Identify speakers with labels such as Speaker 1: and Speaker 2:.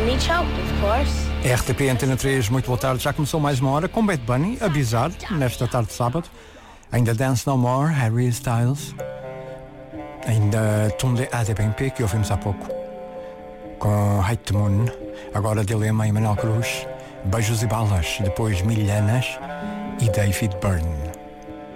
Speaker 1: Bunny choked, of course.
Speaker 2: RTP Antena 3, muito boa tarde. Já começou mais uma hora com Bad Bunny, a bizar, nesta tarde de sábado. Ainda Dance No More, Harry Styles. Ainda Tunde Adebempe, que ouvimos há pouco, com Hate the Moon. Agora Dilema e Manuel Cruz. Beijos e Balas, depois Milhanas e David Byrne.